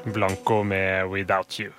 Blanco med Without You.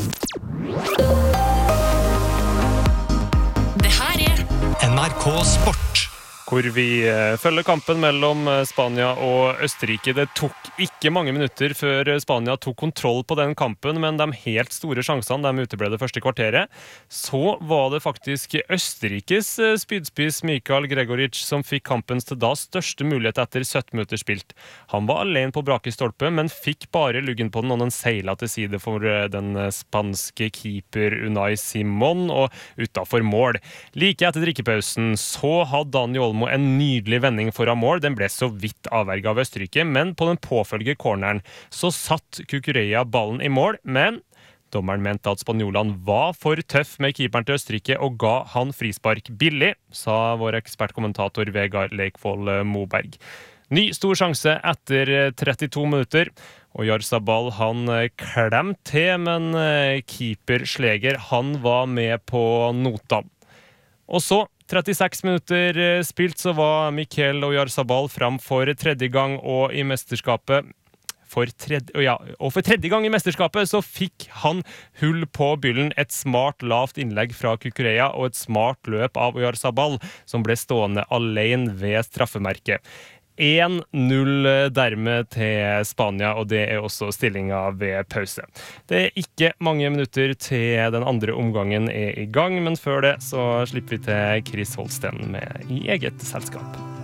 Det her NRK Sport. Hvor vi følger kampen mellom Spania og Østerrike. Det tok ikke mange minutter før Spania tok kontroll på den kampen, men de helt store sjansene, de uteble det første kvarteret. Så var det faktisk Østerrikes spydspiss Mikael Gregoric som fikk kampens til da største mulighet etter 17 minutter spilt. Han var alene på brak i stolpe, men fikk bare luggen på den, og den seilet til side for den spanske keeper Unai Simon, og utenfor mål. Like etter drikkepausen så hadde Dani Olmo en nydelig vending foran mål. Den ble så vidt avverget av Østerrike, men på den påfølgende corneren så satt Cucurella ballen i mål, men dommeren mente at spanjolene var for tøff med keeperen til Østerrike og ga han frispark billig, sa vår ekspertkommentator Vegard Leikvoll Moberg. Ny stor sjanse etter 32 minutter, og Oyarzabal han klemte til, men keeper Schläger han var med på nota. Og så 36 minutter spilt, så var Mikel Oyarzabal fram for tredje gang, og i mesterskapet for tredje gang i mesterskapet så fikk han hull på byllen. Et smart lavt innlegg fra Cucurella og et smart løp av Oyarzabal, som ble stående alene ved straffemerket. 1-0 dermed til Spania, og det også stillingen ved pause. Det ikke mange minutter til den andre omgangen i gang, men før det så slipper vi til Chris Holsten med i eget selskap.